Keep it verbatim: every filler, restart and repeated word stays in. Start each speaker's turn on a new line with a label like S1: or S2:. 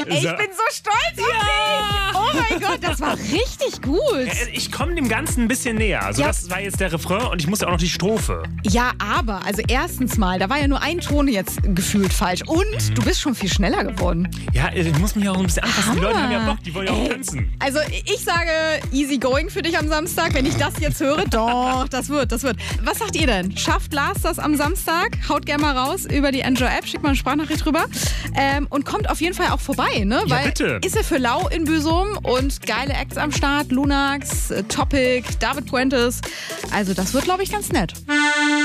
S1: Ey, ich bin so stolz auf dich. Oh mein Gott, das war richtig gut.
S2: Ich komme dem Ganzen ein bisschen näher. Also
S1: Ja.
S2: das war jetzt der Refrain und ich muss ja auch noch die Strophe.
S1: Ja, aber, also erstens mal, da war ja nur ein Ton jetzt gefühlt falsch. Und
S2: Mhm.
S1: du bist schon viel schneller geworden.
S2: Ja, ich muss mich auch ein bisschen anpassen. Die Leute haben ja Bock, die wollen ja auch
S1: Ey,
S2: tanzen.
S1: Also ich sage easy going für dich am Samstag, wenn ich das jetzt höre. Doch, das wird, das wird. Was sagt ihr denn? Schafft Lars das am Samstag? Haut gerne mal raus über die Enjoy-App, schickt mal eine Sprachnachricht rüber. Ähm, und kommt auf jeden Fall auch vorbei, ne?
S2: Ja,
S1: Weil
S2: bitte.
S1: ist er für lau in Büsum und geile Acts am Start. Lunax, äh, Topic, David Puentes. Also das wird, glaube ich, ganz nett.